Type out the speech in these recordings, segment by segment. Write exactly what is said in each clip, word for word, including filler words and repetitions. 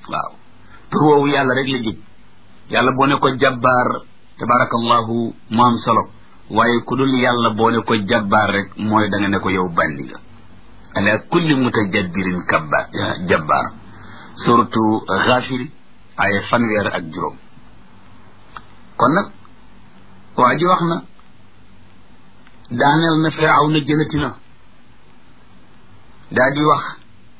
waaw tur woowu yàlla rek la jig yàlla boo ne ko jabbaar tabarakallahu mu am solo waaye ku dul yàlla boo ne ko jabbaar rek mooy da nga ne ko yow bandi nga ala kulli mutajabbirin kabba jabbaar surtout Ghafir ay fanweer ak juróom kon nag waa ji wax na daaneel na Firawna jëlati na daa di wax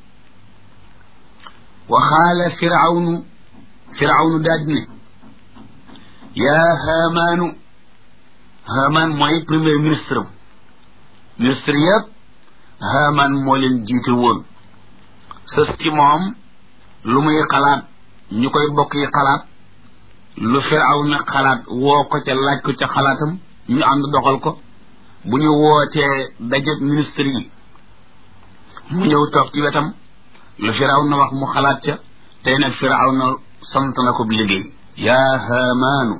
waxaala firawnu firawnu daa di ne yaa haamaanu haamaan mooy premier ministre am ministre yëpp haamaan moo leen jiite woon sës ci moom lu muy xalaat ñu koy bokk yi xalaat lu firawna xalaat woo ko ca laaj ko ca xalaatam ñu ànd doxal ko bu ñu wootee daje ministre yi mu ñëw toog ci wetam lu firawna wax mu xalaat ca tey nag firawna sant na ko liggéey yaa haamaanu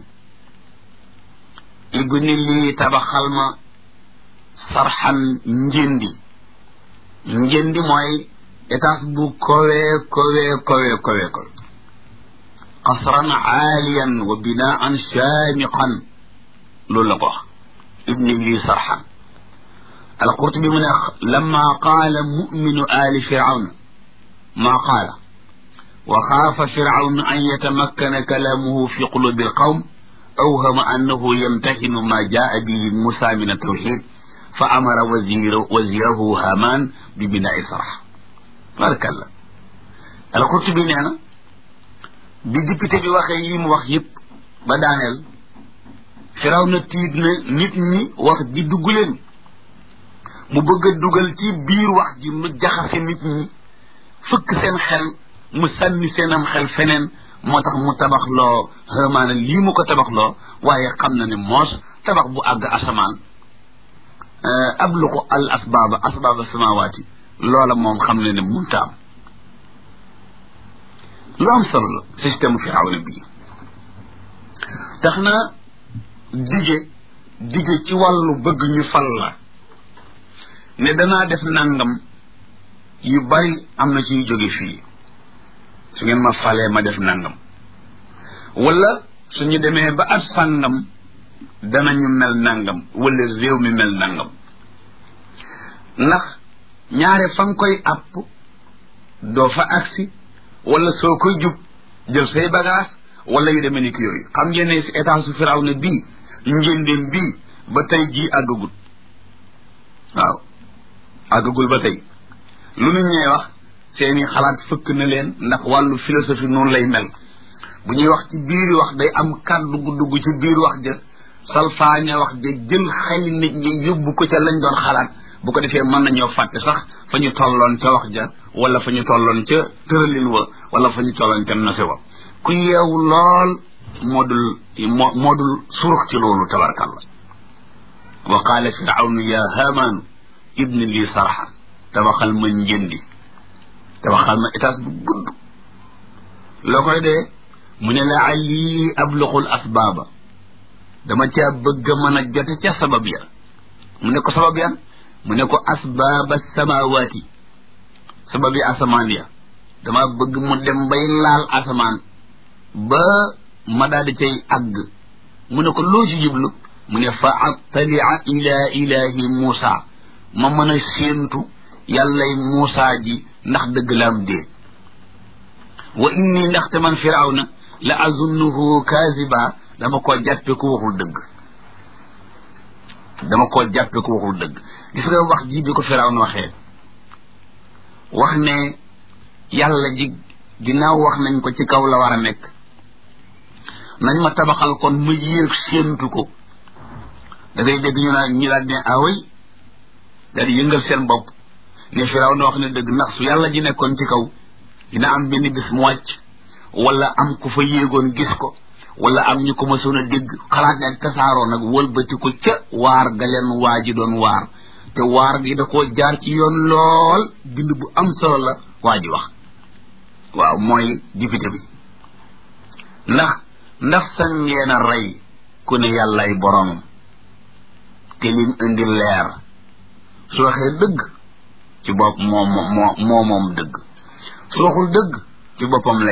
ibni lii tabaxal ma sarxan njëndi njëndi mooy étage bu kowee kowee kowee kowee kowe qasran aaliyan wa binaan shaamiqan loolu la ko wax ibni lii sarxan القرطبي من لما قال مؤمن آل فرعون ما قال وخاف فرعون أن يتمكن كلامه في قلوب القوم أوهم أنه يمتهن ما جاء به موسى من التوحيد فأمر وزير وزيره هامان ببناء صرح بارك الله القرطبي نانا بديبيتي بي واخي يم واخ ييب با دانel فرعون تيدنا نيت ني واخ دي دوغلين mu bëgg a dugal ci biir wax ji mu jaxase nit ñi fëkk seen xel mu sànni seenam xel feneen moo tax mu tabax loo xamaana lii mu ko tabax loo waaye xam na ne moos tabax bu àgg asamaan abluqu al asbaaba asbaaba samawaati loola moom xam na ne munta am lu am solo la système firawna bii tax na dige dige ci wàllu bëgg ñu fal la ne danaa def nangam yu bari am na ci yu jóge fii su ngeen ma falee ma def nangam wala suñu demee ba at sàngam danañu mel nangam wala réew mi mel nangam ndax ñaare fa nga koy àpp doo fa agsi wala soo koy jub jël say bagage wala yu demee ni ki yooyu xam ngeen ne si état su Firawna bii njëndéem bii ba tey jii àggagul waaw àggagul ba tey lu nit ñee wax seeni xalaat fëkk na leen ndax wàllu philosophie noonu lay mel bu ñuy wax ci biir wax day am kàddu gu dugg ci biir wax ja salfaaña wax ja jël xel nit ñi yóbbu ko ca lañ doon xalaat bu ko defee mën nañoo fàtte sax fa ñu tolloon ca wax ja wala fa ñu tolloon ca tëralin wa wala fa ñu tolloon ca nose wa ku yeewu lool moo dul moo moo dul surux ci loolu tabarkalla wa qaala firawnu ya haamaanu ibni lii sarxan tabaxal ma njëndi tabaxal ma étage bu gudd loo koy dee mu ne la ali abluqul asbaaba dama caa bëgg a mën a jote ca sabab ya mu ne ko sabab yan mu ne ko asbaaba samawaati sabab yi asamaan ya dama bëgg mu dem bay laal asamaan ba ma daal di cay àgg mu ne ko loo ci jublu mu ne fa attalia ila ilahi Muusa ma mën a séentu yàllay Muusa ji ndax dëgg laam dee wa inni ndaxte man firawna la azunnuhu kaziba dama koo jàppe ku waxul dëgg dama koo jàppe ku waxul dëgg gis nga wax ji bi ko firawna waxee wax ne yàlla ji ginnaaw wax nañ ko ci kaw la war a nekk nañ ma tabaxal kon ma yéeg séentu ko da ngay dégg ñu naan ñi daal ne away daal di yëngal seen bopp ne firawna wax ne dëgg ndax su yàlla ji nekkoon ci kaw dina am benn bis mu wàcc wala am ku fa yéegoon gis ko wala am ñu ko mësoon a dégg xalaat ne tasaaroo nag wëlbati ko ca waar ga leen waa ji doon waar te waar gi da koo jaar ci yoon lool bind bu am solo la waa ji wax waaw mooy député bi ndax ndax sañ ngeen a rey ku ne yàllay boromam te lim indi leer su waxee dëgg ci bopp moo moo moo moom dëgg su waxul dëgg ci boppam lay